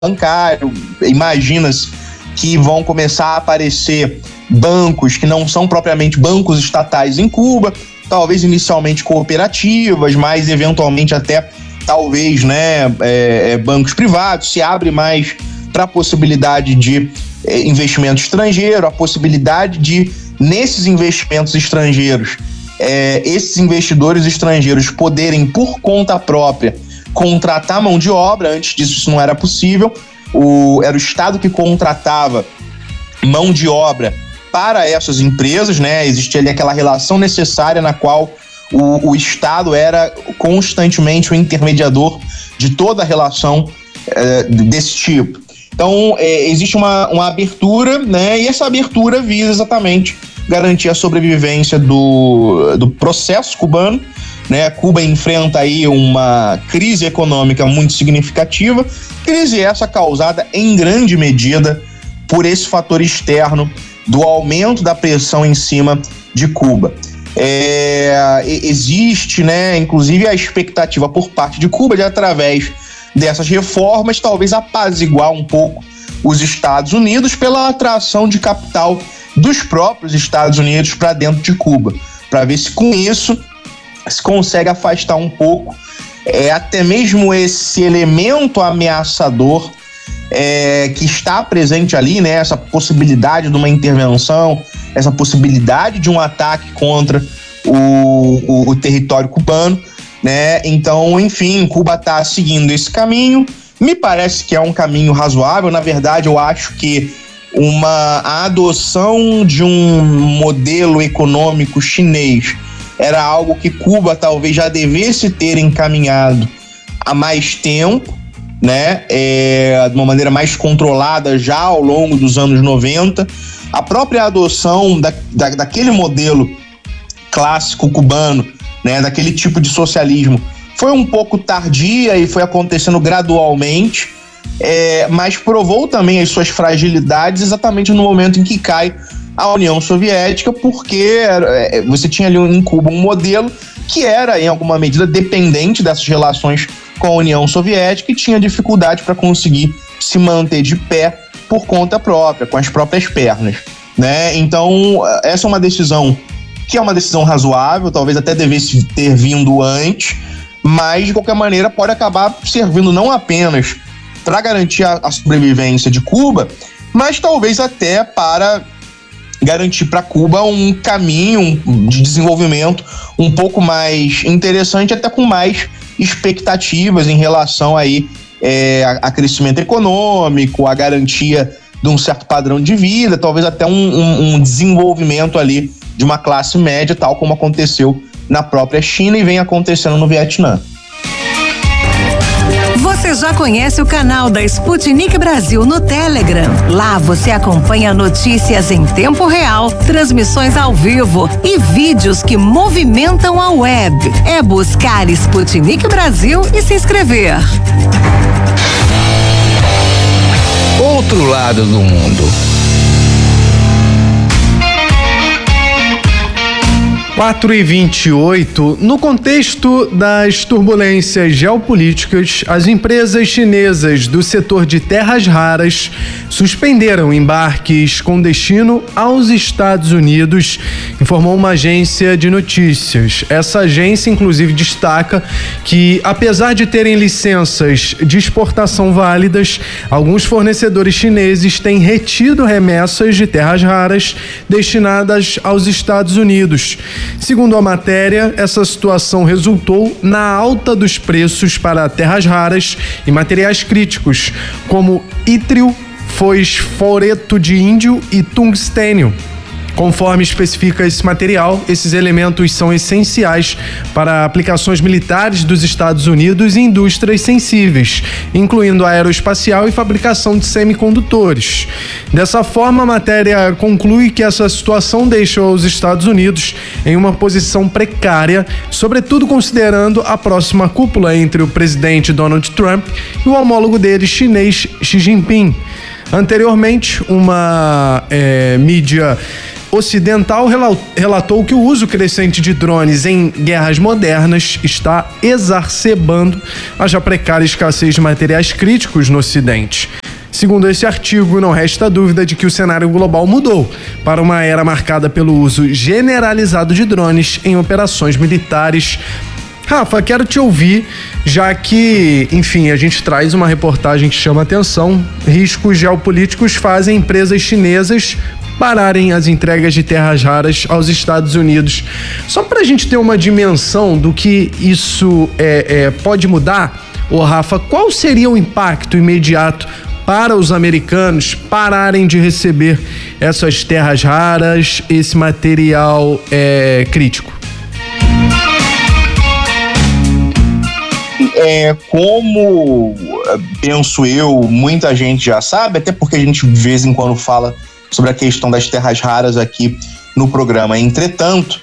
bancário. Imagina-se que vão começar a aparecer bancos que não são propriamente bancos estatais em Cuba, talvez inicialmente cooperativas, mas eventualmente até talvez, bancos privados. Se abre mais para a possibilidade de investimento estrangeiro, a possibilidade de, nesses investimentos estrangeiros, esses investidores estrangeiros poderem, por conta própria, contratar mão de obra. Antes disso, isso não era possível. Era o Estado que contratava mão de obra para essas empresas, Existia ali aquela relação necessária na qual o Estado era constantemente o intermediador de toda a relação desse tipo. Então, existe uma abertura, e essa abertura visa exatamente garantir a sobrevivência do processo cubano. Cuba enfrenta aí uma crise econômica muito significativa, crise essa causada em grande medida por esse fator externo do aumento da pressão em cima de Cuba. Existe, inclusive, a expectativa por parte de Cuba de, através dessas reformas, talvez apaziguar um pouco os Estados Unidos pela atração de capital dos próprios Estados Unidos para dentro de Cuba, para ver se com isso se consegue afastar um pouco até mesmo esse elemento ameaçador que está presente ali, essa possibilidade de uma intervenção, essa possibilidade de um ataque contra o território cubano, Então, enfim, Cuba está seguindo esse caminho. Me parece que é um caminho razoável. Na verdade, eu acho que a adoção de um modelo econômico chinês era algo que Cuba talvez já devesse ter encaminhado há mais tempo, de uma maneira mais controlada já ao longo dos anos 90. A própria adoção daquele modelo clássico cubano, daquele tipo de socialismo, foi um pouco tardia e foi acontecendo gradualmente, mas provou também as suas fragilidades exatamente no momento em que cai a União Soviética, porque você tinha ali em Cuba um modelo que era, em alguma medida, dependente dessas relações com a União Soviética e tinha dificuldade para conseguir se manter de pé por conta própria, com as próprias pernas, Então, essa é uma decisão que é uma decisão razoável, talvez até devesse ter vindo antes, mas, de qualquer maneira, pode acabar servindo não apenas para garantir a sobrevivência de Cuba, mas talvez até para garantir para Cuba um caminho de desenvolvimento um pouco mais interessante, até com mais expectativas em relação aí, a crescimento econômico, a garantia de um certo padrão de vida, talvez até um desenvolvimento ali de uma classe média, tal como aconteceu na própria China e vem acontecendo no Vietnã. Você já conhece o canal da Sputnik Brasil no Telegram? Lá você acompanha notícias em tempo real, transmissões ao vivo e vídeos que movimentam a web. É buscar Sputnik Brasil e se inscrever. Outro lado do mundo. 4h28, no contexto das turbulências geopolíticas, as empresas chinesas do setor de terras raras suspenderam embarques com destino aos Estados Unidos, informou uma agência de notícias. Essa agência, inclusive, destaca que, apesar de terem licenças de exportação válidas, alguns fornecedores chineses têm retido remessas de terras raras destinadas aos Estados Unidos. Segundo a matéria, essa situação resultou na alta dos preços para terras raras e materiais críticos, como ítrio, fosforeto de índio e tungstênio. Conforme especifica esse material, esses elementos são essenciais para aplicações militares dos Estados Unidos e indústrias sensíveis, incluindo aeroespacial e fabricação de semicondutores. Dessa forma, a matéria conclui que essa situação deixa os Estados Unidos em uma posição precária, sobretudo considerando a próxima cúpula entre o presidente Donald Trump e o homólogo dele chinês Xi Jinping. Anteriormente, uma mídia ocidental relatou que o uso crescente de drones em guerras modernas está exacerbando a já precária escassez de materiais críticos no Ocidente. Segundo esse artigo, não resta dúvida de que o cenário global mudou para uma era marcada pelo uso generalizado de drones em operações militares. Rafa, quero te ouvir, já que, enfim, a gente traz uma reportagem que chama atenção. Riscos geopolíticos fazem empresas chinesas pararem as entregas de terras raras aos Estados Unidos. Só para a gente ter uma dimensão do que isso pode mudar, Rafa, qual seria o impacto imediato para os americanos pararem de receber essas terras raras, esse material crítico? Como penso eu, muita gente já sabe, até porque a gente de vez em quando fala sobre a questão das terras raras aqui no programa. Entretanto,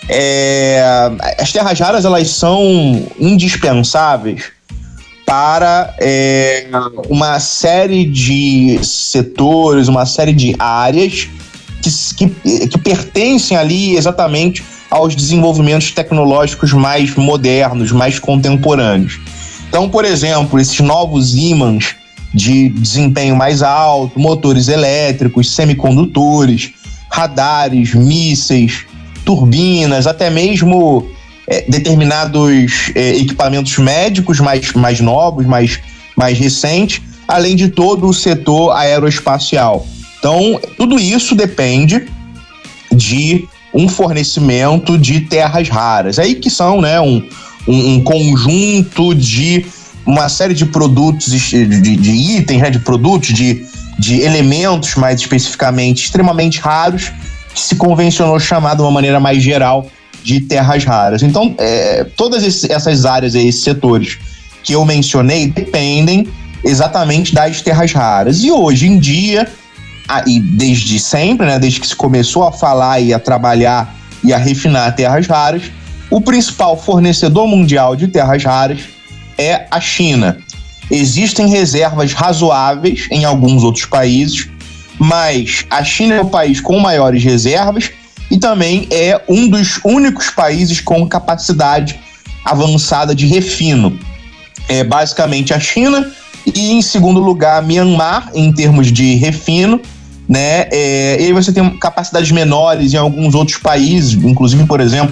as terras raras, elas são indispensáveis para uma série de setores, uma série de áreas que pertencem ali exatamente aos desenvolvimentos tecnológicos mais modernos, mais contemporâneos. Então, por exemplo, esses novos ímãs de desempenho mais alto, motores elétricos, semicondutores, radares, mísseis, turbinas, até mesmo determinados equipamentos médicos mais novos, mais recentes, além de todo o setor aeroespacial. Então, tudo isso depende de um fornecimento de terras raras. Aí que são, né, um conjunto de uma série de produtos, de itens, né, de produtos, de elementos mais especificamente extremamente raros, que se convencionou chamar de uma maneira mais geral de terras raras. Então, todas essas áreas, esses setores que eu mencionei, dependem exatamente das terras raras. E hoje em dia, e desde sempre, né, desde que se começou a falar e a trabalhar e a refinar terras raras, o principal fornecedor mundial de terras raras é a China. Existem reservas razoáveis em alguns outros países, mas a China é o país com maiores reservas e também é um dos únicos países com capacidade avançada de refino. É basicamente a China e, em segundo lugar, Myanmar, em termos de refino, né? E aí você tem capacidades menores em alguns outros países, inclusive, por exemplo,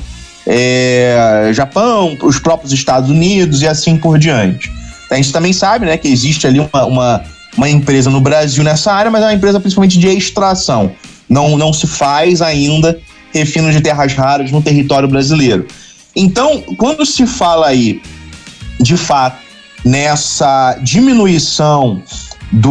Japão, os próprios Estados Unidos e assim por diante. A gente também sabe, né, que existe ali uma empresa no Brasil nessa área, mas é uma empresa principalmente de extração. Não se faz ainda refino de terras raras no território brasileiro. Então, quando se fala aí, de fato, nessa diminuição de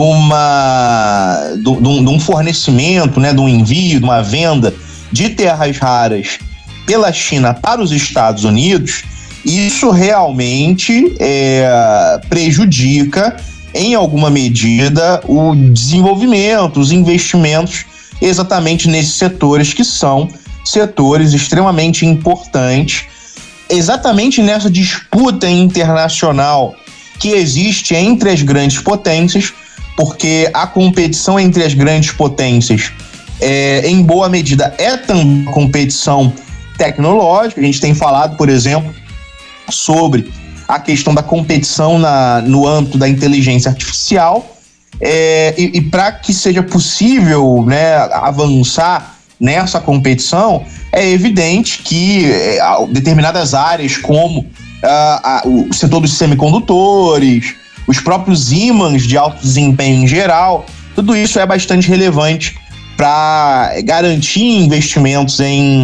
um fornecimento, né, de um envio, de uma venda de terras raras pela China para os Estados Unidos, isso realmente prejudica, em alguma medida, o desenvolvimento, os investimentos exatamente nesses setores que são setores extremamente importantes, exatamente nessa disputa internacional que existe entre as grandes potências, porque a competição entre as grandes potências, em boa medida, é também uma competição tecnológica. A gente tem falado, por exemplo, sobre a questão da competição no âmbito da inteligência artificial, e para que seja possível, né, avançar nessa competição, é evidente que determinadas áreas como o setor dos semicondutores, os próprios ímãs de alto desempenho em geral, tudo isso é bastante relevante para garantir investimentos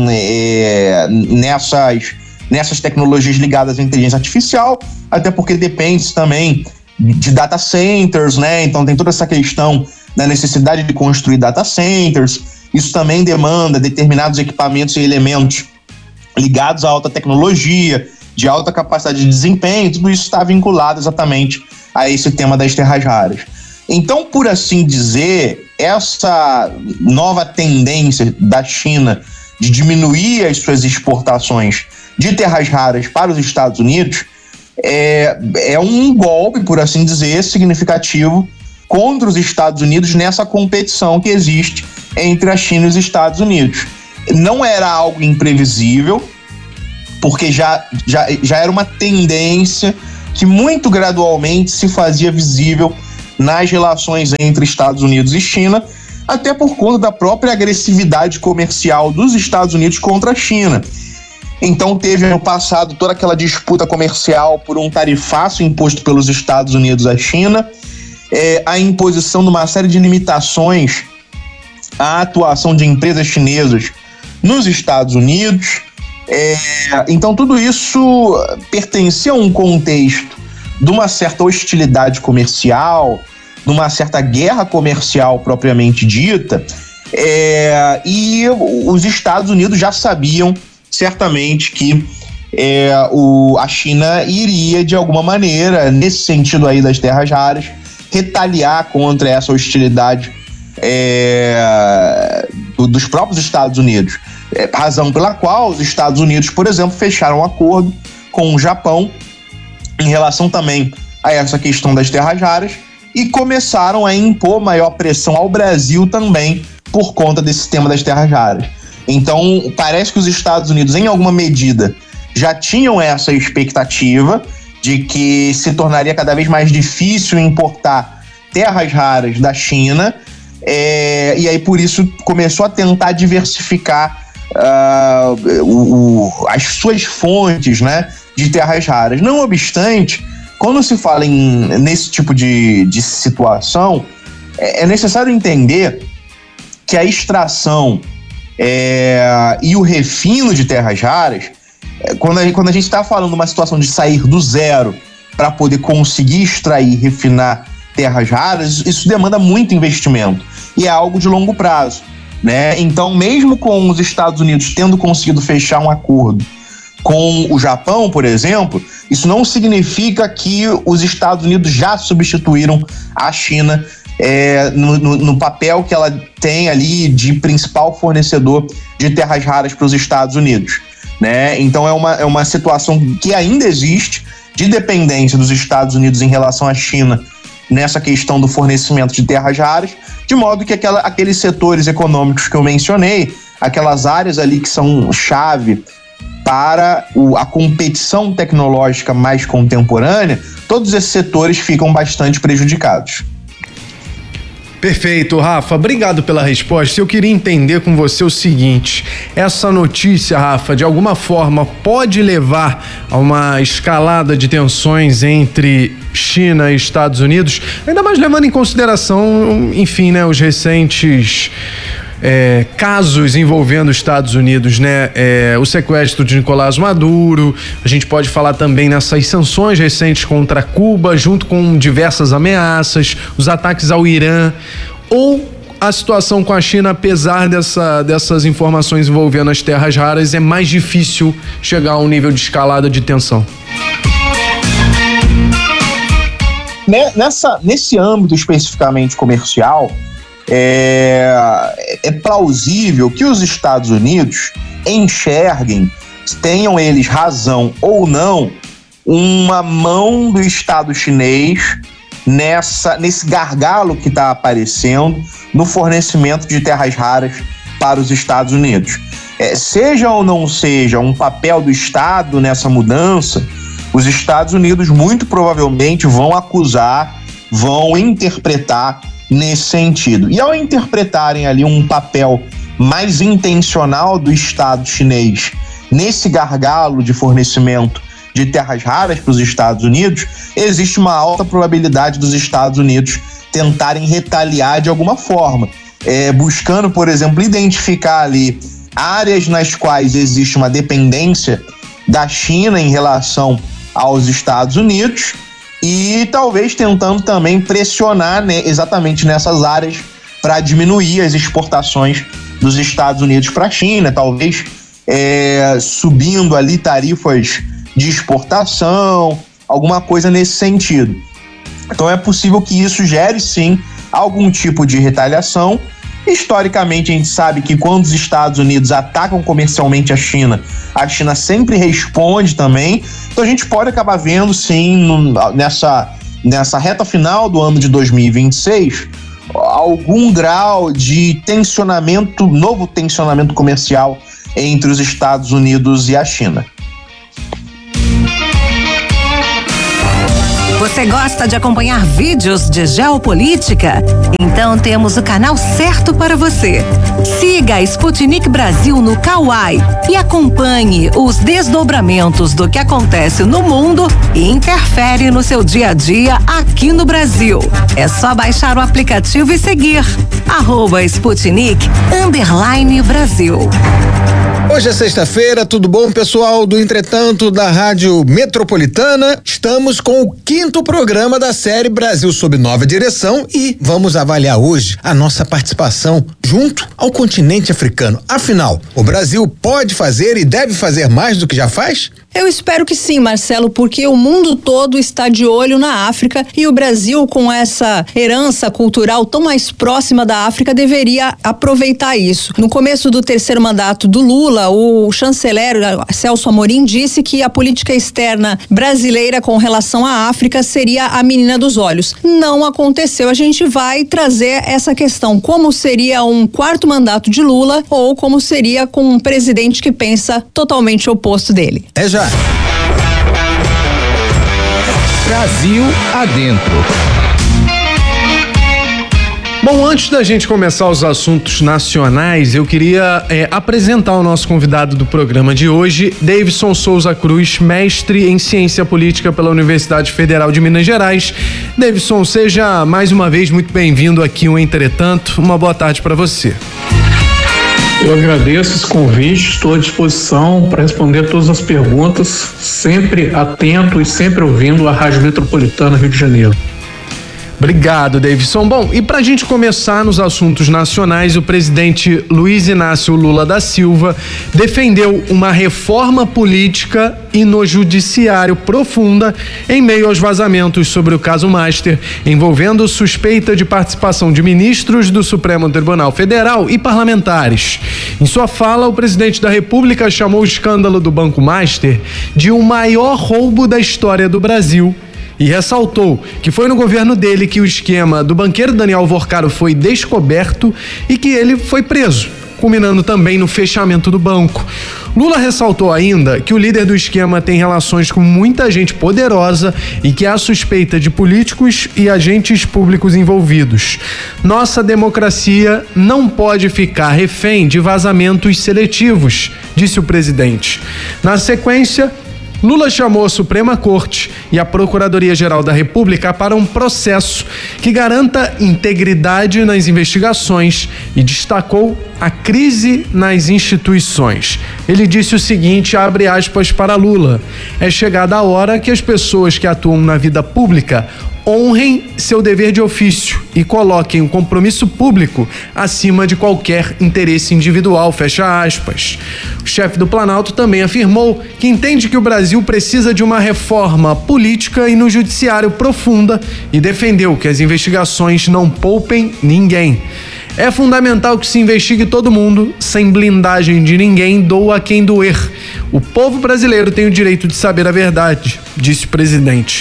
nessas tecnologias ligadas à inteligência artificial, até porque depende também de data centers, né? Então tem toda essa questão da necessidade de construir data centers. Isso também demanda determinados equipamentos e elementos ligados à alta tecnologia, de alta capacidade de desempenho. Tudo isso está vinculado exatamente a esse tema das terras raras. Então, por assim dizer, essa nova tendência da China de diminuir as suas exportações de terras raras para os Estados Unidos é um golpe, por assim dizer, significativo contra os Estados Unidos nessa competição que existe entre a China e os Estados Unidos. não era algo imprevisível, porque já era uma tendência que muito gradualmente se fazia visível nas relações entre Estados Unidos e China, até por conta da própria agressividade comercial dos Estados Unidos contra a China. Então teve no passado toda aquela disputa comercial por um tarifaço imposto pelos Estados Unidos à China, a imposição de uma série de limitações à atuação de empresas chinesas nos Estados Unidos. Então tudo isso pertencia a um contexto de uma certa hostilidade comercial, de uma certa guerra comercial propriamente dita, e os Estados Unidos já sabiam certamente que a China iria, de alguma maneira, nesse sentido aí das terras raras, retaliar contra essa hostilidade dos próprios Estados Unidos. Razão pela qual os Estados Unidos, por exemplo, fecharam um acordo com o Japão em relação também a essa questão das terras raras e começaram a impor maior pressão ao Brasil também por conta desse tema das terras raras. Então, parece que os Estados Unidos, em alguma medida, já tinham essa expectativa de que se tornaria cada vez mais difícil importar terras raras da China, e aí por isso começou a tentar diversificar as suas fontes, né, de terras raras. Não obstante, quando se fala nesse tipo de situação, é necessário entender que a extração e o refino de terras raras, quando a gente está falando de uma situação de sair do zero para poder conseguir extrair e refinar terras raras, isso demanda muito investimento e é algo de longo prazo, né? Então, mesmo com os Estados Unidos tendo conseguido fechar um acordo com o Japão, por exemplo, isso não significa que os Estados Unidos já substituíram a China no papel que ela tem ali de principal fornecedor de terras raras para os Estados Unidos, né? Então é uma situação que ainda existe de dependência dos Estados Unidos em relação à China nessa questão do fornecimento de terras raras, de modo que aqueles setores econômicos que eu mencionei, aquelas áreas ali que são chave para a competição tecnológica mais contemporânea, todos esses setores ficam bastante prejudicados. Perfeito, Rafa. Obrigado pela resposta. Eu queria entender com você o seguinte: essa notícia, Rafa, de alguma forma pode levar a uma escalada de tensões entre China e Estados Unidos, ainda mais levando em consideração, enfim, né, os recentes casos envolvendo os Estados Unidos, né? O sequestro de Nicolás Maduro, a gente pode falar também nessas sanções recentes contra Cuba, junto com diversas ameaças, os ataques ao Irã, ou a situação com a China, apesar dessas informações envolvendo as terras raras, é mais difícil chegar a um nível de escalada de tensão. Nesse âmbito especificamente comercial, é plausível que os Estados Unidos enxerguem, tenham eles razão ou não, uma mão do Estado chinês nesse gargalo que está aparecendo no fornecimento de terras raras para os Estados Unidos. Seja ou não seja um papel do Estado nessa mudança, os Estados Unidos muito provavelmente vão acusar, vão interpretar nesse sentido. E ao interpretarem ali um papel mais intencional do Estado chinês nesse gargalo de fornecimento de terras raras para os Estados Unidos, existe uma alta probabilidade dos Estados Unidos tentarem retaliar de alguma forma, buscando, por exemplo, identificar ali áreas nas quais existe uma dependência da China em relação aos Estados Unidos, e talvez tentando também pressionar, né, exatamente nessas áreas para diminuir as exportações dos Estados Unidos para a China, talvez subindo ali tarifas de exportação, alguma coisa nesse sentido. Então é possível que isso gere sim algum tipo de retaliação. Historicamente a gente sabe que quando os Estados Unidos atacam comercialmente a China sempre responde também. Então a gente pode acabar vendo sim nessa reta final do ano de 2026 algum grau de novo tensionamento comercial entre os Estados Unidos e a China. Você gosta de acompanhar vídeos de geopolítica? Então temos o canal certo para você. Siga a Sputnik Brasil no Kawai e acompanhe os desdobramentos do que acontece no mundo e interfere no seu dia a dia aqui no Brasil. É só baixar o aplicativo e seguir @Sputnik_Brasil. Hoje é sexta-feira, tudo bom, pessoal do Entretanto da Rádio Metropolitana? Estamos com o 5º programa da série Brasil sob nova direção e vamos avaliar hoje a nossa participação junto ao continente africano. Afinal, o Brasil pode fazer e deve fazer mais do que já faz? Eu espero que sim, Marcelo, porque o mundo todo está de olho na África e o Brasil, com essa herança cultural tão mais próxima da África, deveria aproveitar isso. No começo do 3º mandato do Lula, o chanceler Celso Amorim disse que a política externa brasileira com relação à África seria a menina dos olhos. Não aconteceu. A gente vai trazer essa questão. Como seria um 4º mandato de Lula ou como seria com um presidente que pensa totalmente oposto dele. É já. Brasil adentro. Bom, antes da gente começar os assuntos nacionais, eu queria apresentar o nosso convidado do programa de hoje, Davidson Souza Cruz, mestre em Ciência Política pela Universidade Federal de Minas Gerais. Davidson, seja mais uma vez muito bem-vindo aqui ao Entretanto. Uma boa tarde para você. Eu agradeço esse convite, estou à disposição para responder todas as perguntas, sempre atento e sempre ouvindo a Rádio Metropolitana Rio de Janeiro. Obrigado, Davidson. Bom, e para a gente começar nos assuntos nacionais, o presidente Luiz Inácio Lula da Silva defendeu uma reforma política e no judiciário profunda em meio aos vazamentos sobre o caso Master, envolvendo suspeita de participação de ministros do Supremo Tribunal Federal e parlamentares. Em sua fala, o presidente da República chamou o escândalo do Banco Master de o maior roubo da história do Brasil e ressaltou que foi no governo dele que o esquema do banqueiro Daniel Alvorcaro foi descoberto e que ele foi preso, culminando também no fechamento do banco. Lula ressaltou ainda que o líder do esquema tem relações com muita gente poderosa e que há suspeita de políticos e agentes públicos envolvidos. Nossa democracia não pode ficar refém de vazamentos seletivos, disse o presidente. Na sequência, Lula chamou a Suprema Corte e a Procuradoria-Geral da República para um processo que garanta integridade nas investigações e destacou a crise nas instituições. Ele disse o seguinte, abre aspas para Lula: é chegada a hora que as pessoas que atuam na vida pública honrem seu dever de ofício e coloquem o compromisso público acima de qualquer interesse individual, fecha aspas. O chefe do Planalto também afirmou que entende que o Brasil precisa de uma reforma política e no judiciário profunda e defendeu que as investigações não poupem ninguém. É fundamental que se investigue todo mundo, sem blindagem de ninguém, doa quem doer. O povo brasileiro tem o direito de saber a verdade, disse o presidente.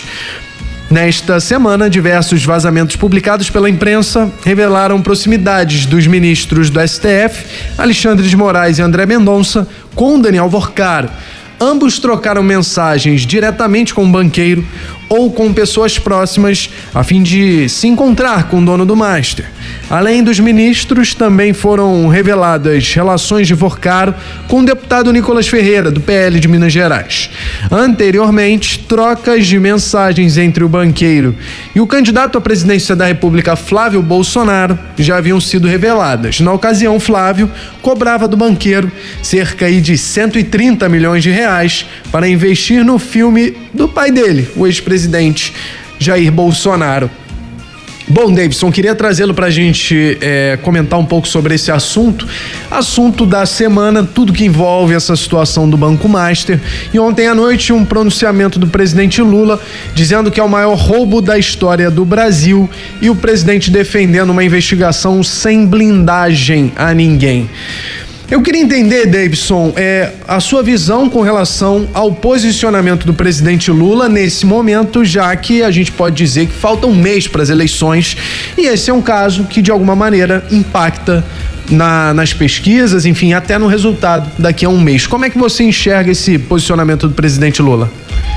Nesta semana, diversos vazamentos publicados pela imprensa revelaram proximidades dos ministros do STF, Alexandre de Moraes e André Mendonça, com Daniel Alvorcaro. Ambos trocaram mensagens diretamente com o banqueiro ou com pessoas próximas a fim de se encontrar com o dono do Master. Além dos ministros, também foram reveladas relações de Alvorcaro com o deputado Nicolas Ferreira, do PL de Minas Gerais. Anteriormente, trocas de mensagens entre o banqueiro e o candidato à presidência da República, Flávio Bolsonaro, já haviam sido reveladas. Na ocasião, Flávio cobrava do banqueiro cerca de 130 milhões de reais para investir no filme do pai dele, o ex-presidente Jair Bolsonaro. Bom, Davidson, queria trazê-lo para a gente comentar um pouco sobre esse assunto da semana, tudo que envolve essa situação do Banco Master. E ontem à noite, um pronunciamento do presidente Lula dizendo que é o maior roubo da história do Brasil e o presidente defendendo uma investigação sem blindagem a ninguém. Eu queria entender, Davidson, a sua visão com relação ao posicionamento do presidente Lula nesse momento, já que a gente pode dizer que falta um mês para as eleições e esse é um caso que de alguma maneira impacta nas pesquisas, enfim, até no resultado daqui a um mês. Como é que você enxerga esse posicionamento do presidente Lula?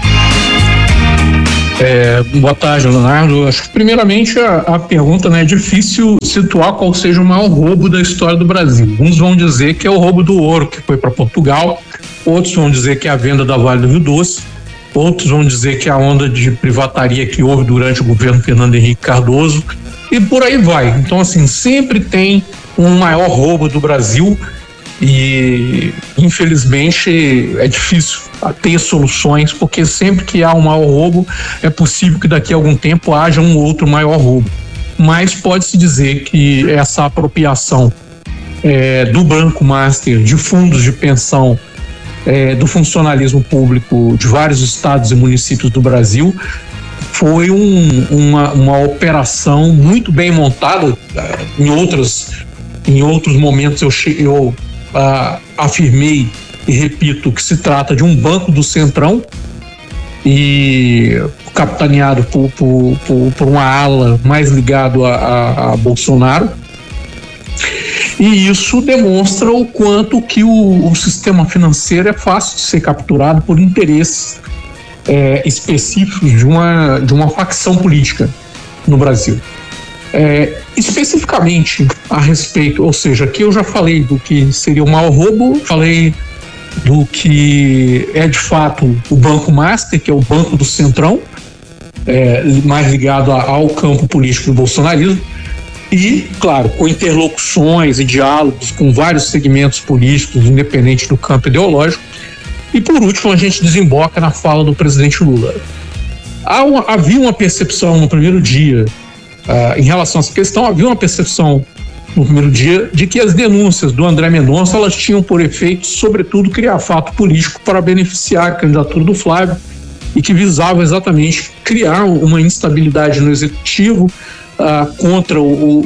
Boa tarde, Leonardo. Acho que primeiramente a pergunta, né, é difícil situar qual seja o maior roubo da história do Brasil. Uns vão dizer que é o roubo do ouro que foi para Portugal, outros vão dizer que é a venda da Vale do Rio Doce, outros vão dizer que é a onda de privataria que houve durante o governo Fernando Henrique Cardoso e por aí vai. Então, assim, sempre tem um maior roubo do Brasil e infelizmente é difícil ter soluções, porque sempre que há um maior roubo é possível que daqui a algum tempo haja um outro maior roubo, mas pode-se dizer que essa apropriação do Banco Master de fundos de pensão do funcionalismo público de vários estados e municípios do Brasil foi uma operação muito bem montada. Em outros momentos eu afirmei e repito que se trata de um banco do Centrão e capitaneado por uma ala mais ligado a Bolsonaro, e isso demonstra o quanto que o sistema financeiro é fácil de ser capturado por interesses específicos de uma facção política no Brasil. Especificamente a respeito, ou seja, aqui eu já falei do que seria o maior roubo, falei do que é de fato o Banco Master, que é o banco do Centrão, mais ligado ao campo político do bolsonarismo, e, claro, com interlocuções e diálogos com vários segmentos políticos, independente do campo ideológico. E, por último, a gente desemboca na fala do presidente Lula. Havia uma percepção no primeiro dia, em relação a essa questão, havia uma percepção no primeiro dia de que as denúncias do André Mendonça elas tinham por efeito, sobretudo, criar fato político para beneficiar a candidatura do Flávio e que visava exatamente criar uma instabilidade no executivo contra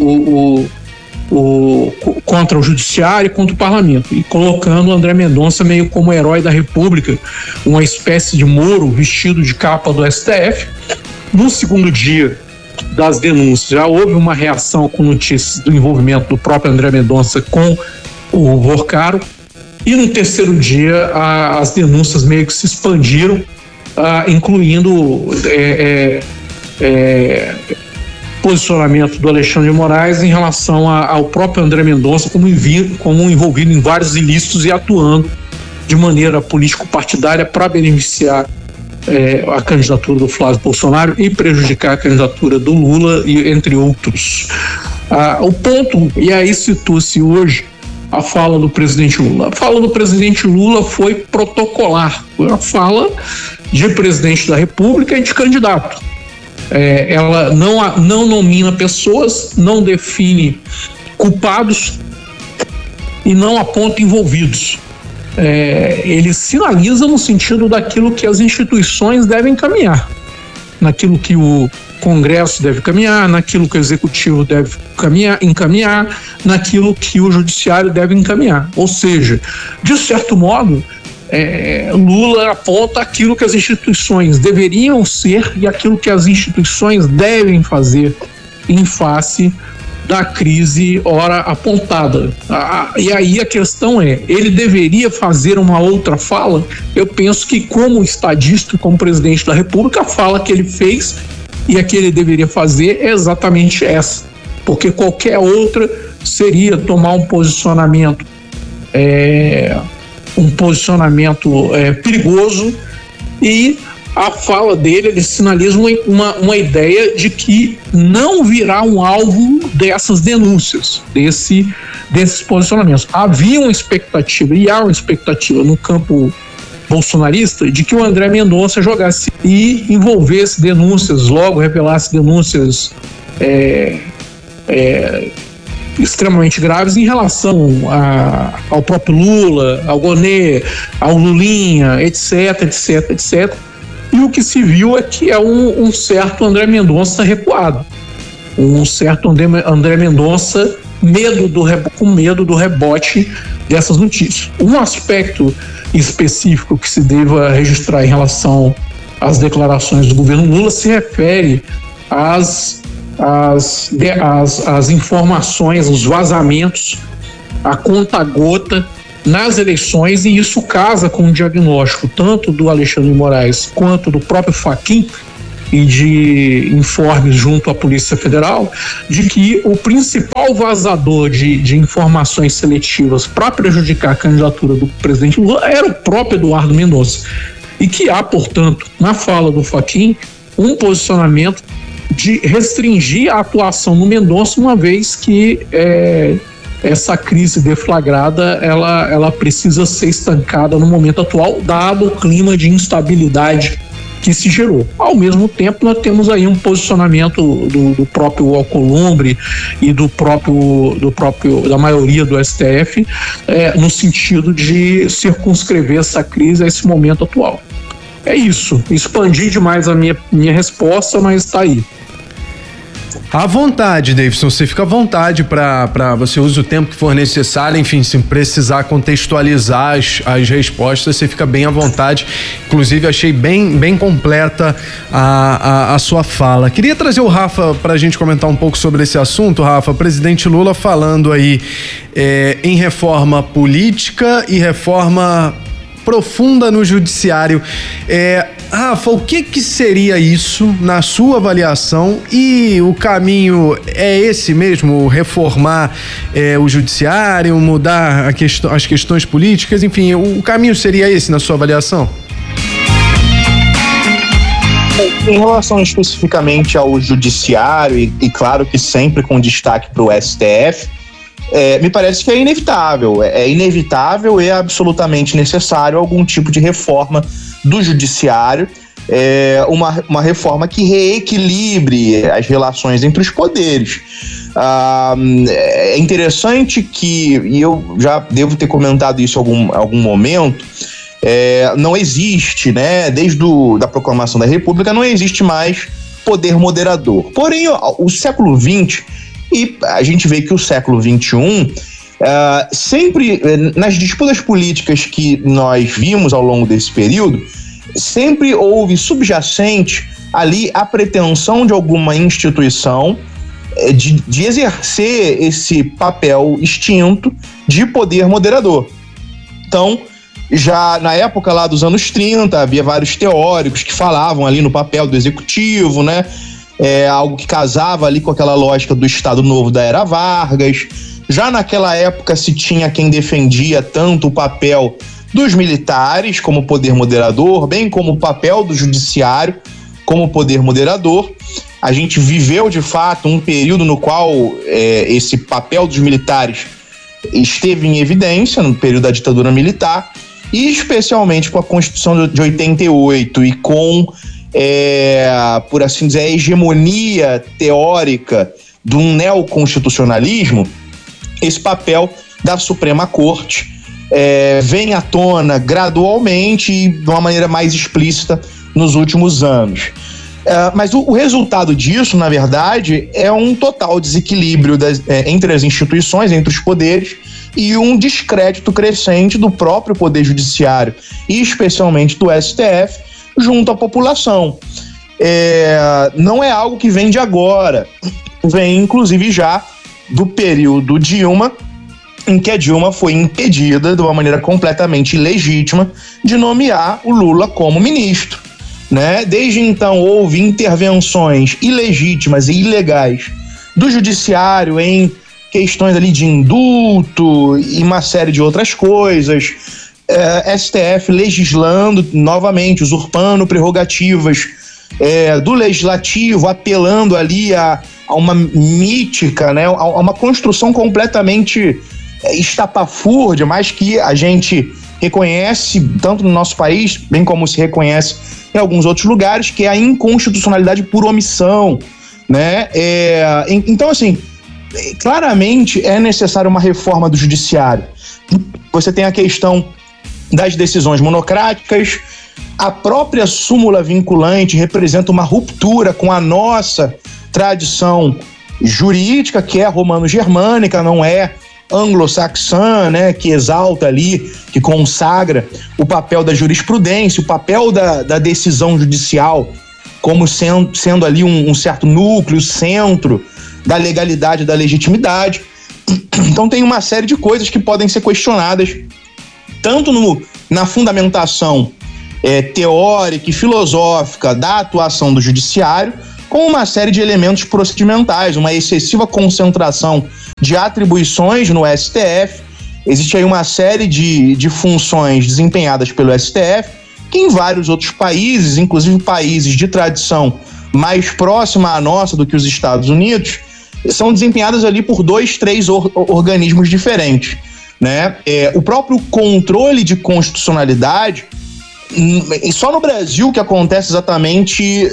contra o judiciário e contra o parlamento, e colocando o André Mendonça meio como herói da República, uma espécie de Moro vestido de capa do STF. No segundo dia das denúncias, já houve uma reação com notícias do envolvimento do próprio André Mendonça com o Vorcaro, e no terceiro dia as denúncias meio que se expandiram, incluindo posicionamento do Alexandre de Moraes em relação ao próprio André Mendonça como envolvido em vários ilícitos e atuando de maneira político-partidária para beneficiar a candidatura do Flávio Bolsonaro e prejudicar a candidatura do Lula, e entre outros. O ponto, e aí situa-se hoje a fala do presidente Lula. A fala do presidente Lula foi protocolar, foi uma fala de presidente da República e de candidato. Ela não nomina pessoas, não define culpados e não aponta envolvidos. Ele sinaliza no sentido daquilo que as instituições devem caminhar, naquilo que o Congresso deve caminhar, naquilo que o Executivo deve encaminhar, naquilo que o Judiciário deve encaminhar. Ou seja, de certo modo, Lula aponta aquilo que as instituições deveriam ser e aquilo que as instituições devem fazer em face da crise ora apontada. E aí a questão ele deveria fazer uma outra fala? Eu penso que, como estadista, como presidente da República, a fala que ele fez e a que ele deveria fazer é exatamente essa, porque qualquer outra seria tomar um posicionamento perigoso, e a fala dele, ele sinaliza uma ideia de que não virá um alvo dessas denúncias, desses posicionamentos. Havia uma expectativa, e há uma expectativa no campo bolsonarista, de que o André Mendonça jogasse e envolvesse denúncias, logo revelasse denúncias extremamente graves em relação ao próprio Lula, ao Gonê, ao Lulinha, etc. E o que se viu é que é um certo André Mendonça recuado, um certo André Mendonça com medo do rebote dessas notícias. Um aspecto específico que se deva registrar em relação às declarações do governo Lula se refere às informações, os vazamentos, a conta-gota nas eleições, e isso casa com o diagnóstico tanto do Alexandre de Moraes quanto do próprio Fachin e de informes junto à Polícia Federal, de que o principal vazador de informações seletivas para prejudicar a candidatura do presidente Lula era o próprio Eduardo Mendonça, e que há, portanto, na fala do Fachin, um posicionamento de restringir a atuação no Mendonça, uma vez que essa crise deflagrada ela precisa ser estancada no momento atual, dado o clima de instabilidade que se gerou. Ao mesmo tempo, nós temos aí um posicionamento do próprio Alcolumbre e da maioria do STF no sentido de circunscrever essa crise a esse momento atual. É isso. Expandi demais a minha resposta, mas está aí. À vontade, Davidson, você fica à vontade para você usa o tempo que for necessário, enfim, se precisar contextualizar as respostas, você fica bem à vontade. Inclusive, achei bem completa a sua fala. Queria trazer o Rafa para a gente comentar um pouco sobre esse assunto. Rafa, presidente Lula falando aí em reforma política e reforma profunda no judiciário. Rafa, o que seria isso na sua avaliação, e o caminho é esse mesmo, reformar o judiciário, mudar as questões políticas, enfim, o caminho seria esse na sua avaliação? Em relação especificamente ao judiciário, e claro que sempre com destaque para o STF, me parece que é inevitável. É inevitável e absolutamente necessário algum tipo de reforma do judiciário, uma reforma que reequilibre as relações entre os poderes. É interessante que, e eu já devo ter comentado isso em algum momento, não existe, né, desde da proclamação da República, não existe mais poder moderador. Porém, o século XX, e a gente vê que o século XXI, sempre, nas disputas políticas que nós vimos ao longo desse período, sempre houve subjacente ali a pretensão de alguma instituição de exercer esse papel extinto de poder moderador. Então, já na época lá dos anos 30, havia vários teóricos que falavam ali no papel do executivo, né? Algo que casava ali com aquela lógica do Estado Novo da era Vargas. Já naquela época se tinha quem defendia tanto o papel dos militares como poder moderador, bem como o papel do judiciário como poder moderador. A gente viveu, de fato, um período no qual esse papel dos militares esteve em evidência, no período da ditadura militar, e especialmente com a Constituição de 88 e com por assim dizer, a hegemonia teórica do neoconstitucionalismo, esse papel da Suprema Corte vem à tona gradualmente e de uma maneira mais explícita nos últimos anos. Mas o resultado disso, na verdade, é um total desequilíbrio entre as instituições, entre os poderes, e um descrédito crescente do próprio Poder Judiciário e especialmente do STF junto à população. Não é algo que vem de agora, vem inclusive já do período Dilma, em que a Dilma foi impedida de uma maneira completamente ilegítima de nomear o Lula como ministro, né? Desde então houve intervenções ilegítimas e ilegais do judiciário em questões ali de indulto e uma série de outras coisas, STF legislando novamente, usurpando prerrogativas do legislativo, apelando ali a uma mítica, né, a uma construção completamente estapafúrdia, mas que a gente reconhece tanto no nosso país, bem como se reconhece em alguns outros lugares, que é a inconstitucionalidade por omissão, né? Então, assim, claramente é necessária uma reforma do judiciário. Você tem a questão das decisões monocráticas, a própria súmula vinculante representa uma ruptura com a nossa tradição jurídica, que é romano-germânica, não é anglo-saxã, né, que exalta ali, que consagra o papel da jurisprudência, o papel da decisão judicial como sendo ali um certo núcleo, centro da legalidade e da legitimidade. Então tem uma série de coisas que podem ser questionadas, tanto na fundamentação teórica e filosófica da atuação do judiciário, com uma série de elementos procedimentais, uma excessiva concentração de atribuições no STF. Existe aí uma série de funções desempenhadas pelo STF, que em vários outros países, inclusive países de tradição mais próxima à nossa do que os Estados Unidos, são desempenhadas ali por 2, 3 organismos diferentes, né? O próprio controle de constitucionalidade, e só no Brasil que acontece exatamente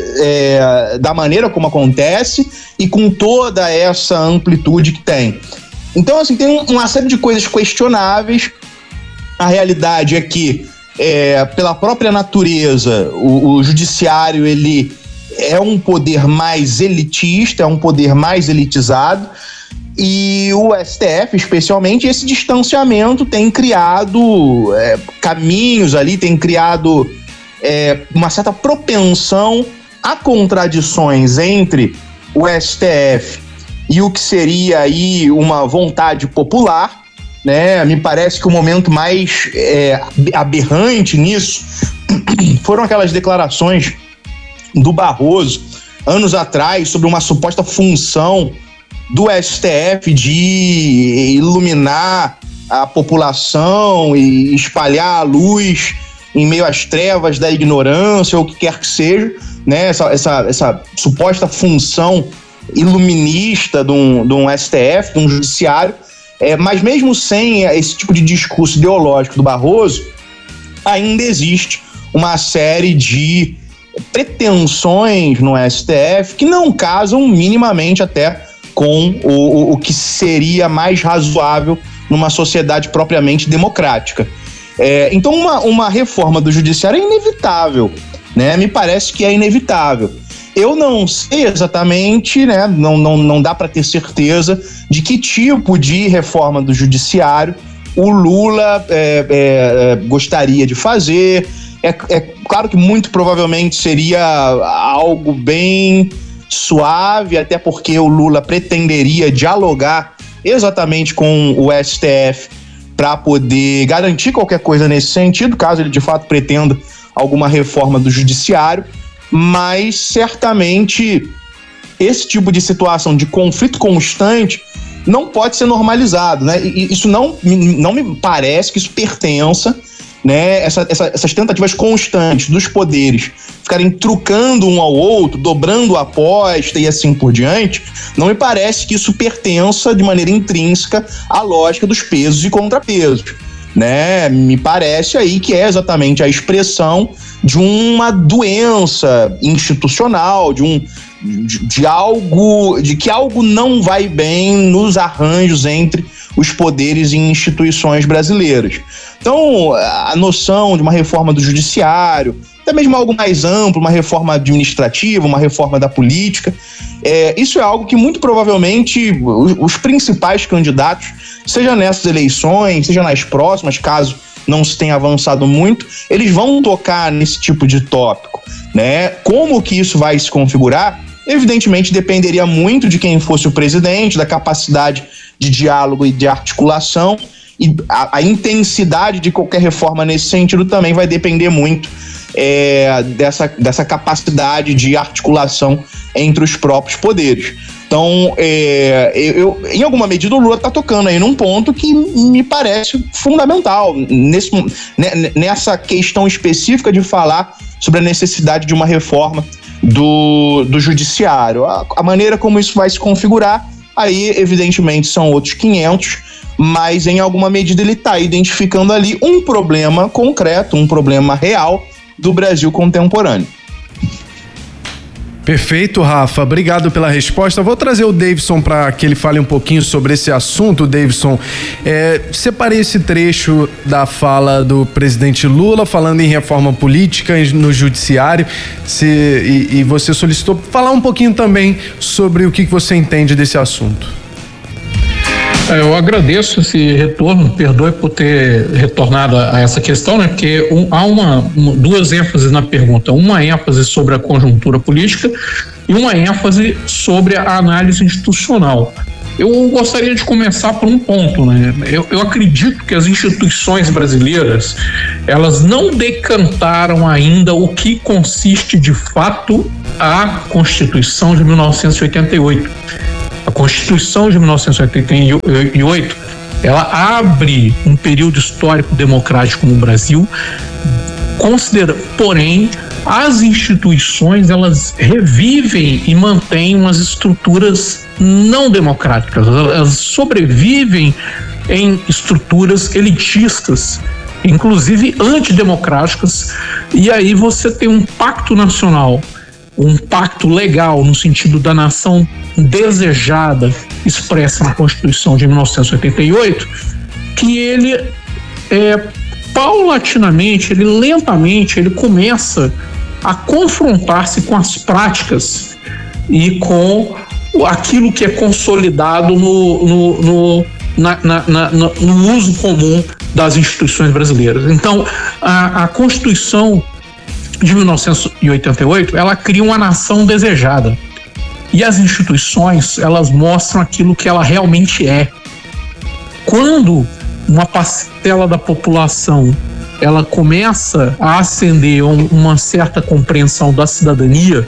da maneira como acontece e com toda essa amplitude que tem. Então, assim, tem uma série de coisas questionáveis. A realidade é que, pela própria natureza, o judiciário, ele é um poder mais elitista, é um poder mais elitizado, e o STF, especialmente, esse distanciamento tem criado caminhos ali, tem criado uma certa propensão a contradições entre o STF e o que seria aí uma vontade popular, né? Me parece que o momento mais aberrante nisso foram aquelas declarações do Barroso, anos atrás, sobre uma suposta função do STF de iluminar a população e espalhar a luz em meio às trevas da ignorância, ou o que quer que seja, né? Essa suposta função iluminista de um STF, de um judiciário, mas mesmo sem esse tipo de discurso ideológico do Barroso, ainda existe uma série de pretensões no STF que não casam minimamente até com o que seria mais razoável numa sociedade propriamente democrática. Então uma reforma do judiciário é inevitável, né? Me parece que é inevitável. Eu não sei exatamente, né? Não dá para ter certeza de que tipo de reforma do judiciário o Lula gostaria de fazer. É claro que muito provavelmente seria algo bem suave, até porque o Lula pretenderia dialogar exatamente com o STF para poder garantir qualquer coisa nesse sentido, caso ele de fato pretenda alguma reforma do judiciário, mas certamente esse tipo de situação de conflito constante não pode ser normalizado, né? E isso não me parece que isso pertença, né, essas tentativas constantes dos poderes ficarem trucando um ao outro, dobrando a aposta e assim por diante, não me parece que isso pertença de maneira intrínseca à lógica dos pesos e contrapesos, né? Me parece aí que é exatamente a expressão de uma doença institucional, de que algo não vai bem nos arranjos entre os poderes e instituições brasileiras. Então, a noção de uma reforma do judiciário, até mesmo algo mais amplo, uma reforma administrativa, uma reforma da política, isso é algo que muito provavelmente os principais candidatos, seja nessas eleições, seja nas próximas, caso não se tenha avançado muito, eles vão tocar nesse tipo de tópico, né? Como que isso vai se configurar? Evidentemente dependeria muito de quem fosse o presidente, da capacidade de diálogo e de articulação, e a intensidade de qualquer reforma nesse sentido também vai depender muito dessa capacidade de articulação entre os próprios poderes. Então, em alguma medida, o Lula está tocando aí num ponto que me parece fundamental, nessa questão específica de falar sobre a necessidade de uma reforma do judiciário. A maneira como isso vai se configurar, aí, evidentemente, são outros 500, mas em alguma medida ele está identificando ali um problema concreto, um problema real do Brasil contemporâneo. Perfeito, Rafa. Obrigado pela resposta. Vou trazer o Davidson para que ele fale um pouquinho sobre esse assunto. Davidson, separei esse trecho da fala do presidente Lula falando em reforma política no judiciário e você solicitou falar um pouquinho também sobre o que você entende desse assunto. Eu agradeço esse retorno, perdoe por ter retornado a essa questão, né? Porque há duas ênfases na pergunta, uma ênfase sobre a conjuntura política e uma ênfase sobre a análise institucional. Eu gostaria de começar por um ponto, né? Eu acredito que as instituições brasileiras, elas não decantaram ainda o que consiste de fato a Constituição de 1988. A Constituição de 1988, ela abre um período histórico democrático no Brasil, porém, as instituições, elas revivem e mantêm umas estruturas não democráticas, elas sobrevivem em estruturas elitistas, inclusive antidemocráticas, e aí você tem um pacto nacional, um pacto legal no sentido da nação desejada, expressa na Constituição de 1988, que ele paulatinamente, lentamente começa a confrontar-se com as práticas e com aquilo que é consolidado no uso comum das instituições brasileiras. Então, a Constituição de 1988, ela cria uma nação desejada. E as instituições, elas mostram aquilo que ela realmente é. Quando uma parcela da população, ela começa a ascender uma certa compreensão da cidadania,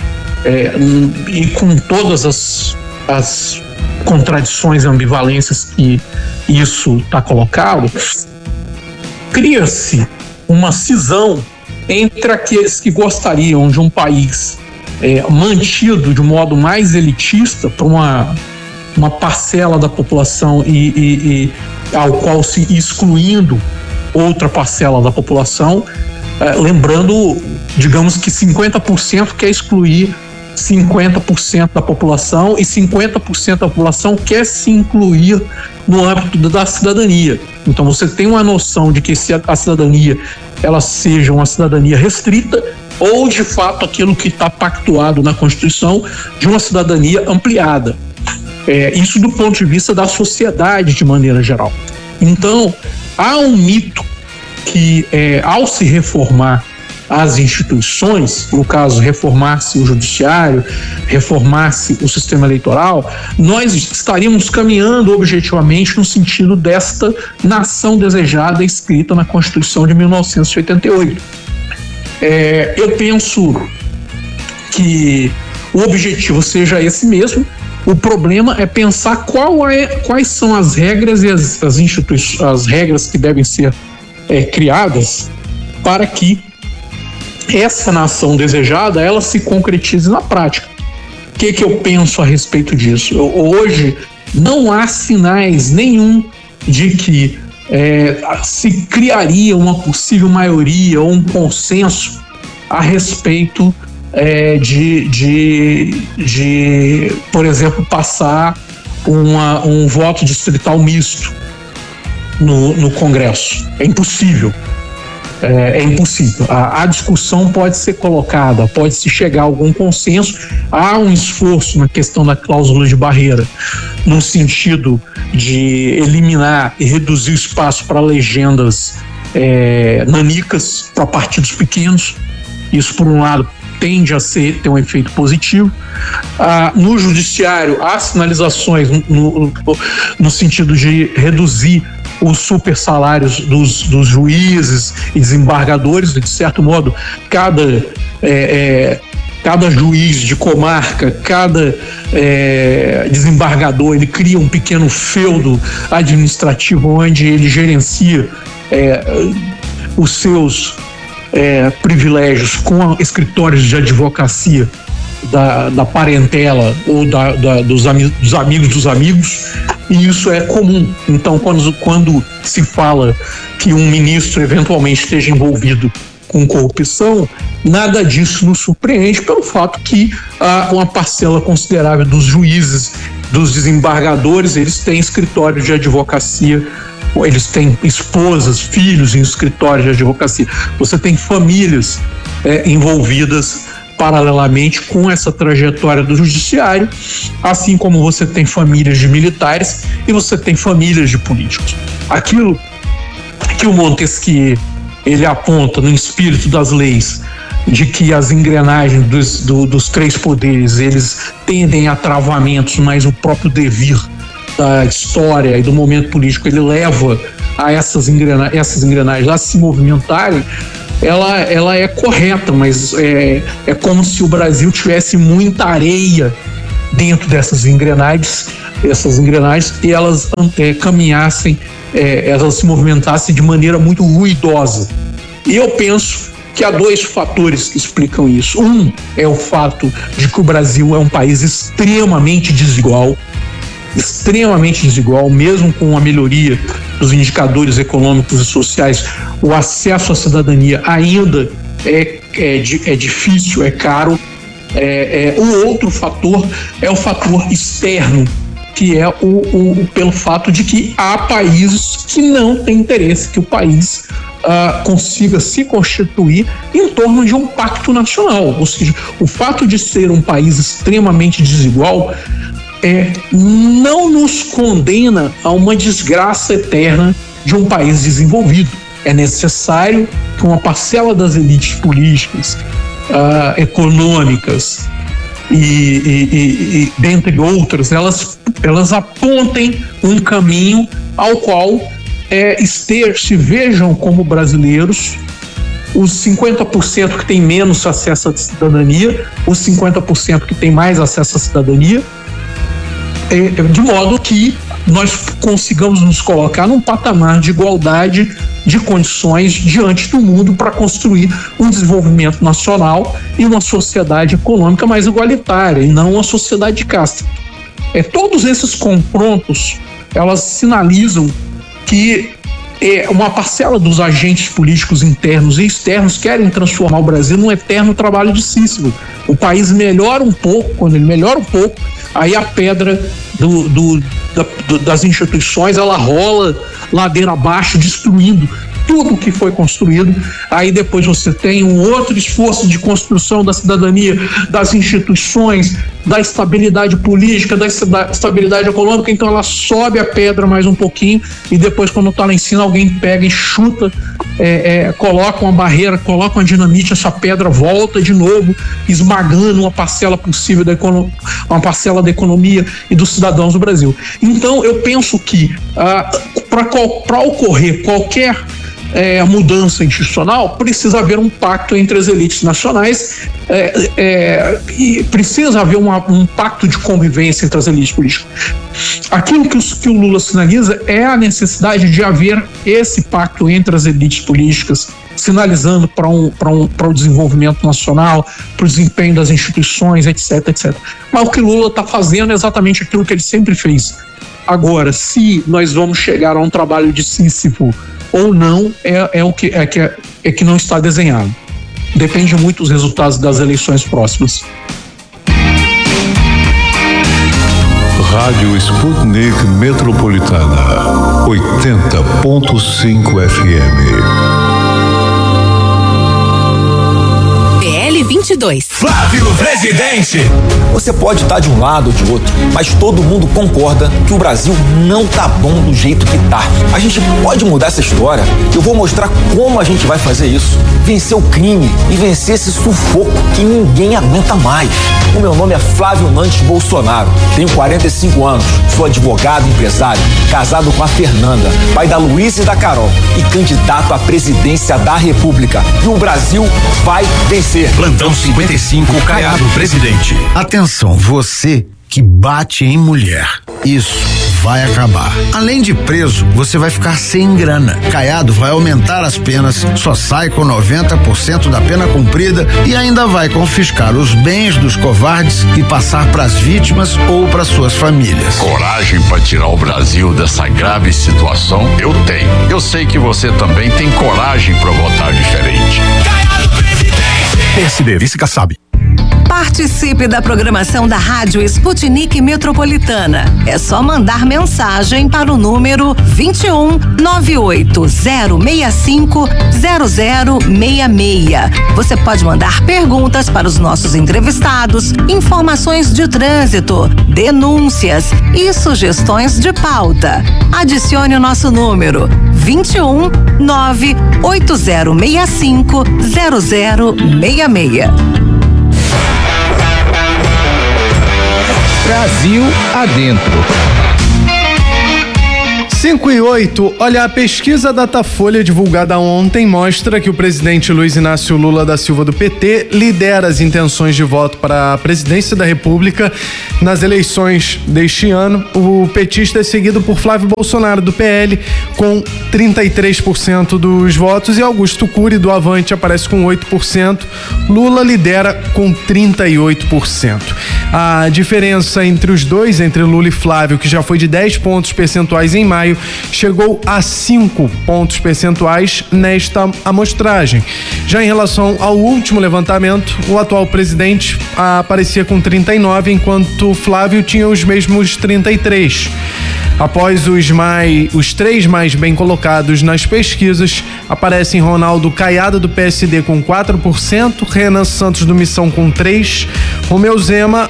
e com todas as contradições e ambivalências que isso está colocado, cria-se uma cisão entre aqueles que gostariam de um país mantido de modo mais elitista por uma parcela da população e ao qual se excluindo outra parcela da população, lembrando, digamos que 50% quer excluir 50% da população e 50% da população quer se incluir no âmbito da cidadania. Então você tem uma noção de que se a cidadania ela seja uma cidadania restrita ou de fato aquilo que está pactuado na Constituição de uma cidadania ampliada. Isso do ponto de vista da sociedade de maneira geral. Então há um mito que ao se reformar as instituições, no caso reformar-se o judiciário, reformar-se o sistema eleitoral, nós estaríamos caminhando objetivamente no sentido desta nação desejada escrita na Constituição de 1988. Eu penso que o objetivo seja esse mesmo. O problema é pensar quais são as regras e as regras que devem ser criadas para que essa nação desejada ela se concretize na prática. O que eu penso a respeito disso? Hoje não há sinais nenhum de que se criaria uma possível maioria ou um consenso a respeito de por exemplo, passar um voto distrital misto no Congresso. É impossível. É impossível. A discussão pode ser colocada, pode-se chegar a algum consenso. Há um esforço na questão da cláusula de barreira, no sentido de eliminar e reduzir o espaço para legendas nanicas, para partidos pequenos. Isso, por um lado, tende a ter um efeito positivo. No judiciário, há sinalizações no sentido de reduzir os super salários dos juízes e desembargadores. De certo modo, cada juiz de comarca, cada desembargador, ele cria um pequeno feudo administrativo onde ele gerencia os seus privilégios com escritórios de advocacia da parentela ou dos amigos dos amigos, e isso é comum. Então, quando se fala que um ministro eventualmente esteja envolvido com corrupção, nada disso nos surpreende pelo fato que uma parcela considerável dos juízes, dos desembargadores, eles têm escritórios de advocacia, eles têm esposas, filhos em escritórios de advocacia. Você tem famílias envolvidas paralelamente com essa trajetória do judiciário, assim como você tem famílias de militares e você tem famílias de políticos. Aquilo que o Montesquieu ele aponta no espírito das leis, de que as engrenagens dos três poderes eles tendem a travamentos, mas o próprio devir da história e do momento político ele leva a essas engrenagens a se movimentarem, ela é correta, mas é como se o Brasil tivesse muita areia dentro dessas engrenagens e elas caminhassem, elas se movimentassem de maneira muito ruidosa. E eu penso que há dois fatores que explicam isso. Um é o fato de que o Brasil é um país extremamente desigual, mesmo com a melhoria dos indicadores econômicos e sociais, o acesso à cidadania ainda é difícil, é caro. O outro fator é o fator externo, que é pelo fato de que há países que não têm interesse que o país consiga se constituir em torno de um pacto nacional. Ou seja, o fato de ser um país extremamente desigual não nos condena a uma desgraça eterna de um país desenvolvido. É necessário que uma parcela das elites políticas, econômicas e dentre outras, elas apontem um caminho ao qual se vejam como brasileiros, os 50% que têm menos acesso à cidadania, os 50% que têm mais acesso à cidadania, de modo que nós consigamos nos colocar num patamar de igualdade de condições diante do mundo para construir um desenvolvimento nacional e uma sociedade econômica mais igualitária e não uma sociedade de casta. Todos esses confrontos, elas sinalizam que uma parcela dos agentes políticos internos e externos querem transformar o Brasil num eterno trabalho de Sísifo. O país melhora um pouco, quando ele melhora um pouco, aí a pedra das instituições, ela rola ladeira abaixo, destruindo tudo que foi construído. Aí depois você tem um outro esforço de construção da cidadania, das instituições, da estabilidade política, da estabilidade econômica. Então ela sobe a pedra mais um pouquinho e depois, quando está lá em cima, alguém pega e chuta, coloca uma barreira, coloca uma dinamite, essa pedra volta de novo, esmagando uma parcela possível uma parcela da economia e dos cidadãos do Brasil. Então eu penso que para ocorrer qualquer mudança institucional, precisa haver um pacto entre as elites nacionais, e precisa haver um pacto de convivência entre as elites políticas. Aquilo que o Lula sinaliza é a necessidade de haver esse pacto entre as elites políticas, sinalizando para o desenvolvimento nacional, para o desempenho das instituições, etc, etc. Mas o que o Lula está fazendo é exatamente aquilo que ele sempre fez. Agora, se nós vamos chegar a um trabalho de Sísifo ou não, é que não está desenhado. Depende muito dos resultados das eleições próximas. Rádio Sputnik Metropolitana 80.5 FM. 22. Flávio Presidente. Você pode estar de um lado ou de outro, mas todo mundo concorda que o Brasil não tá bom do jeito que tá. A gente pode mudar essa história. Eu vou mostrar como a gente vai fazer isso. Vencer o crime e vencer esse sufoco que ninguém aguenta mais. O meu nome é Flávio Nantes Bolsonaro. Tenho 45 anos, sou advogado e empresário, casado com a Fernanda, pai da Luísa e da Carol e candidato à presidência da República. E o Brasil vai vencer. Plantão 55, Caiado Presidente. Atenção, você que bate em mulher. Isso vai acabar. Além de preso, você vai ficar sem grana. Caiado vai aumentar as penas, só sai com 90% da pena cumprida e ainda vai confiscar os bens dos covardes e passar para as vítimas ou para suas famílias. Coragem para tirar o Brasil dessa grave situação eu tenho. Eu sei que você também tem coragem para votar diferente. PSD, vice Kassab. Participe da programação da Rádio Sputnik Metropolitana. É só mandar mensagem para o número 21 98065 0066. Você pode mandar perguntas para os nossos entrevistados, informações de trânsito, denúncias e sugestões de pauta. Adicione o nosso número 21 98065 0066. Brasil adentro. 5 e 8, olha, a pesquisa Datafolha divulgada ontem mostra que o presidente Luiz Inácio Lula da Silva do PT lidera as intenções de voto para a presidência da República nas eleições deste ano. O petista é seguido por Flávio Bolsonaro do PL com 33% dos votos e Augusto Cury do Avante aparece com 8%. Lula lidera com 38%. A diferença entre os dois, entre Lula e Flávio, que já foi de 10 pontos percentuais em maio, chegou a 5 pontos percentuais nesta amostragem. Já em relação ao último levantamento, o atual presidente aparecia com 39, enquanto Flávio tinha os mesmos 33. Após os três mais bem colocados nas pesquisas, aparecem Ronaldo Caiado do PSD com 4%, Renan Santos do Missão com 3%, Romeu Zema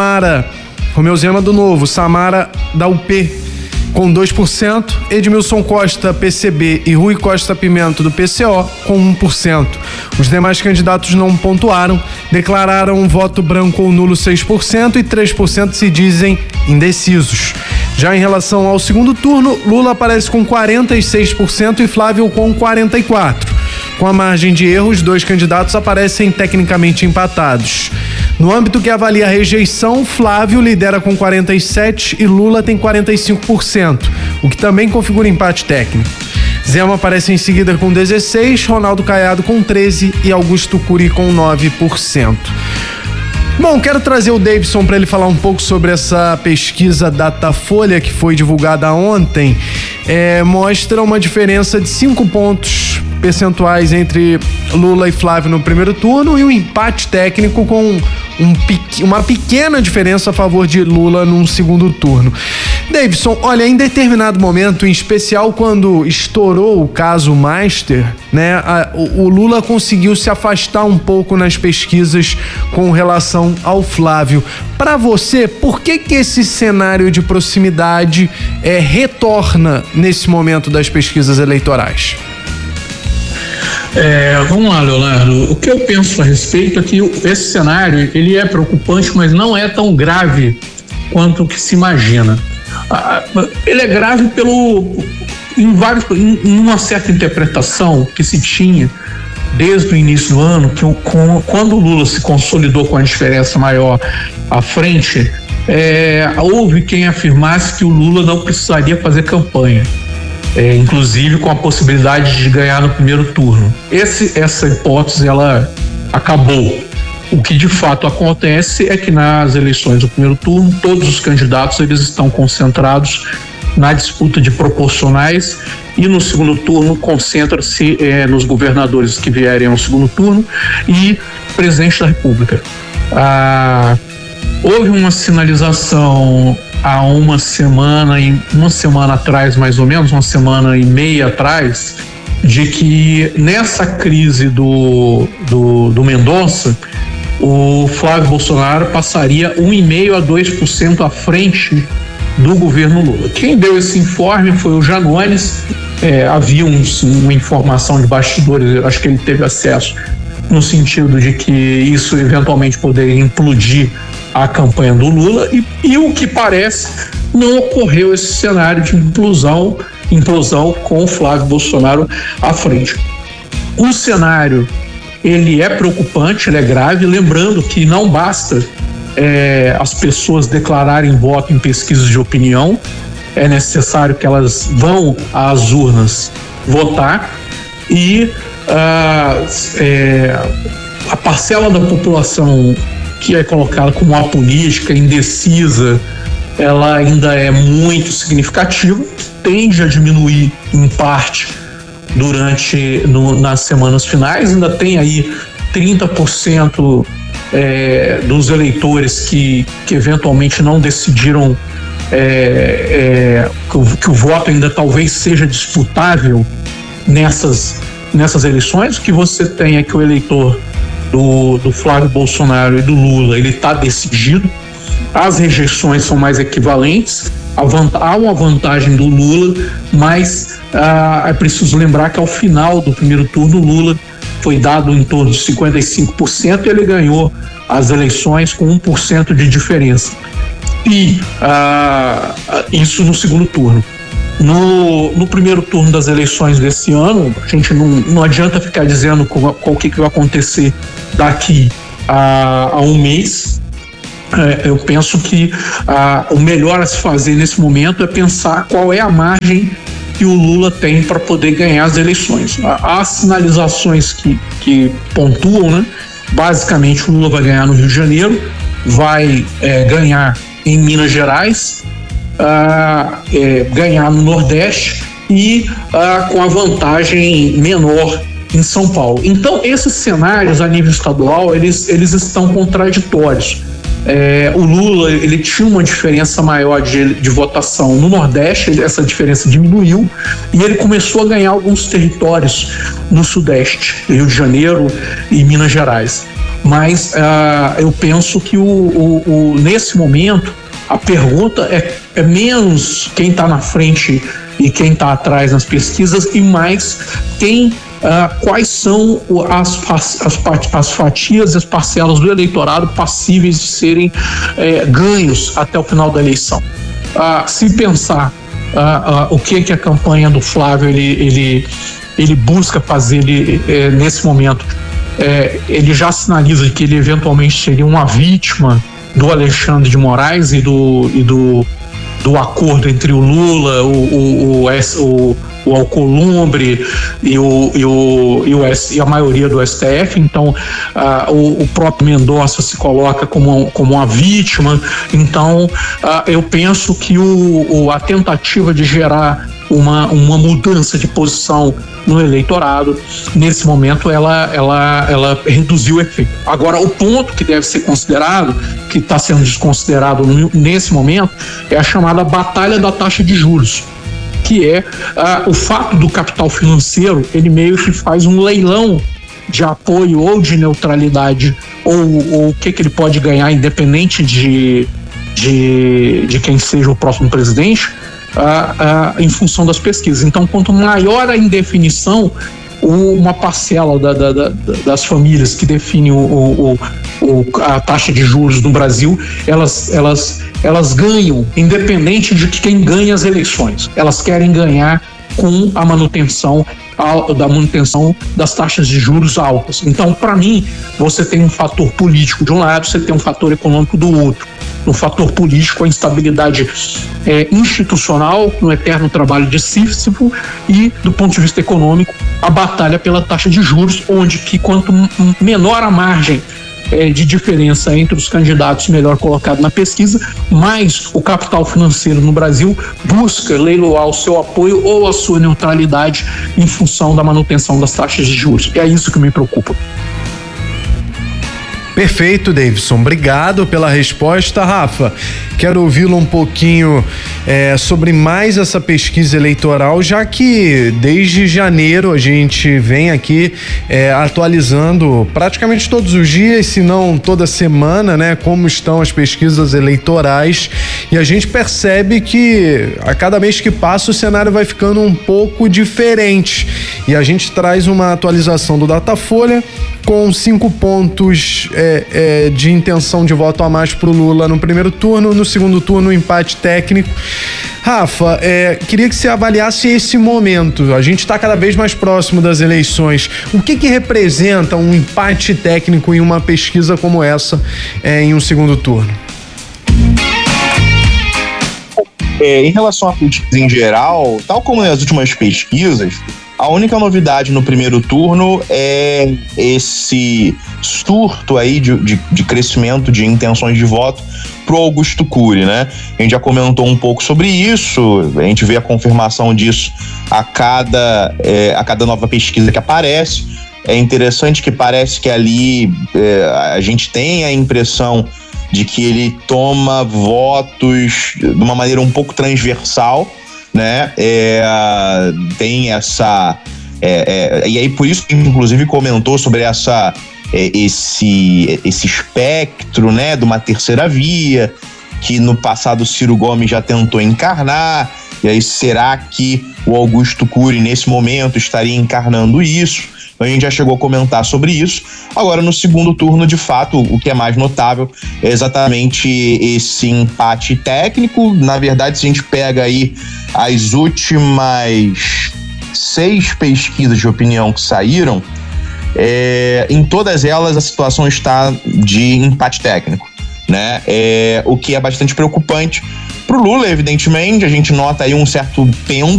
do Novo, Samara da UP com 2%, Edmilson Costa, PCB e Rui Costa Pimento do PCO com 1%. Os demais candidatos não pontuaram, declararam um voto branco ou nulo 6% e 3% se dizem indecisos. Já em relação ao segundo turno, Lula aparece com 46% e Flávio com 44%. Com a margem de erro, os dois candidatos aparecem tecnicamente empatados. No âmbito que avalia a rejeição, Flávio lidera com 47% e Lula tem 45%, o que também configura empate técnico. Zema aparece em seguida com 16%, Ronaldo Caiado com 13% e Augusto Cury com 9%. Bom, quero trazer o Davidson para ele falar um pouco sobre essa pesquisa Datafolha que foi divulgada ontem. Mostra uma diferença de 5 pontos percentuais entre Lula e Flávio no primeiro turno e um empate técnico com uma pequena diferença a favor de Lula num segundo turno. Davidson, olha, em determinado momento, em especial quando estourou o caso Master, né, o Lula conseguiu se afastar um pouco nas pesquisas com relação ao Flávio. Para você, por que esse cenário de proximidade retorna nesse momento das pesquisas eleitorais? Vamos lá, Leonardo. O que eu penso a respeito é que esse cenário ele é preocupante, mas não é tão grave quanto o que se imagina. Ele é grave em uma certa interpretação que se tinha desde o início do ano, que quando o Lula se consolidou com a diferença maior à frente, houve quem afirmasse que o Lula não precisaria fazer campanha. Inclusive com a possibilidade de ganhar no primeiro turno. Essa hipótese ela acabou. O que de fato acontece é que nas eleições do primeiro turno todos os candidatos eles estão concentrados na disputa de proporcionais e no segundo turno concentra-se nos governadores que vierem ao segundo turno e presidente da República. Houve uma sinalização há uma semana atrás, mais ou menos, uma semana e meia atrás, de que nessa crise do Mendonça, o Flávio Bolsonaro passaria 1,5% a 2% à frente do governo Lula. Quem deu esse informe foi o Janones. Havia uma informação de bastidores, acho que ele teve acesso, no sentido de que isso eventualmente poderia implodir a campanha do Lula e o que parece não ocorreu esse cenário de implosão com o Flávio Bolsonaro à frente. O cenário ele é preocupante, ele é grave, lembrando que não basta as pessoas declararem voto em pesquisas de opinião, é necessário que elas vão às urnas votar e a parcela da população que é colocada como apolítica, indecisa, ela ainda é muito significativa, tende a diminuir em parte nas semanas finais, ainda tem aí 30% dos eleitores que eventualmente não decidiram que o voto ainda talvez seja disputável nessas eleições. O que você tem é que o eleitor do Flávio Bolsonaro e do Lula, ele está decidido. As rejeições são mais equivalentes. Há uma vantagem do Lula, mas é preciso lembrar que ao final do primeiro turno o Lula foi dado em torno de 55% e ele ganhou as eleições com 1% de diferença. E isso no segundo turno. No primeiro turno das eleições desse ano, a gente não adianta ficar dizendo qual que vai acontecer daqui a um mês. Eu penso que o melhor a se fazer nesse momento é pensar qual é a margem que o Lula tem para poder ganhar as eleições. Há sinalizações que pontuam, né? Basicamente, o Lula vai ganhar no Rio de Janeiro, vai ganhar em Minas Gerais, ganhar no Nordeste e com a vantagem menor em São Paulo. Então, esses cenários a nível estadual, eles estão contraditórios. O Lula, ele tinha uma diferença maior de votação no Nordeste, essa diferença diminuiu e ele começou a ganhar alguns territórios no Sudeste, Rio de Janeiro e Minas Gerais. Mas eu penso que nesse momento a pergunta é menos quem está na frente e quem está atrás nas pesquisas e mais quais são as fatias e as parcelas do eleitorado passíveis de serem ganhos até o final da eleição. Se pensar o que a campanha do Flávio ele busca fazer nesse momento, ele já sinaliza que ele eventualmente seria uma vítima do Alexandre de Moraes e do acordo entre o Lula, o Alcolumbre e a maioria do STF. Então o próprio Mendonça se coloca como uma vítima. Então eu penso que a tentativa de gerar uma mudança de posição no eleitorado, nesse momento ela reduziu o efeito. Agora, o ponto que deve ser considerado, que está sendo desconsiderado nesse momento, é a chamada batalha da taxa de juros, que é o fato do capital financeiro, ele meio que faz um leilão de apoio ou de neutralidade, ou o que ele pode ganhar, independente de quem seja o próximo presidente, em função das pesquisas. Então, quanto maior a indefinição, uma parcela das famílias que definem a taxa de juros no Brasil, elas ganham, independente de quem ganha as eleições. Elas querem ganhar com a manutenção das taxas de juros altas. Então, para mim, você tem um fator político de um lado, você tem um fator econômico do outro. No fator político, a instabilidade institucional, no eterno trabalho de Sísifo, e do ponto de vista econômico, a batalha pela taxa de juros, onde que quanto menor a margem de diferença entre os candidatos melhor colocado na pesquisa, mais o capital financeiro no Brasil busca leiloar o seu apoio ou a sua neutralidade em função da manutenção das taxas de juros. E é isso que me preocupa. Perfeito, Davidson. Obrigado pela resposta. Rafa, quero ouvi-lo um pouquinho sobre mais essa pesquisa eleitoral, já que desde janeiro a gente vem aqui atualizando praticamente todos os dias, se não toda semana, né, como estão as pesquisas eleitorais, e a gente percebe que a cada mês que passa o cenário vai ficando um pouco diferente, e a gente traz uma atualização do Datafolha com 5 pontos de intenção de voto a mais para o Lula no primeiro turno, no segundo turno, um empate técnico. Rafa, queria que você avaliasse esse momento. A gente está cada vez mais próximo das eleições. O que representa um empate técnico em uma pesquisa como essa em um segundo turno? Em relação à pesquisa em geral, tal como nas últimas pesquisas, a única novidade no primeiro turno é esse surto aí de crescimento de intenções de voto pro Augusto Cury, né? A gente já comentou um pouco sobre isso, a gente vê a confirmação disso a cada nova pesquisa que aparece. É interessante que parece que ali a gente tem a impressão de que ele toma votos de uma maneira um pouco transversal, né? Tem essa... e aí por isso que inclusive comentou sobre esse espectro, né, de uma terceira via, que no passado Ciro Gomes já tentou encarnar, e aí será que o Augusto Cury nesse momento estaria encarnando isso? A gente já chegou a comentar sobre isso. Agora, no segundo turno, de fato, o que é mais notável é exatamente esse empate técnico. Na verdade, se a gente pega aí as últimas 6 pesquisas de opinião que saíram, em todas elas a situação está de empate técnico, né? O que é bastante preocupante. Pro Lula, evidentemente, a gente nota aí um certo pêndulo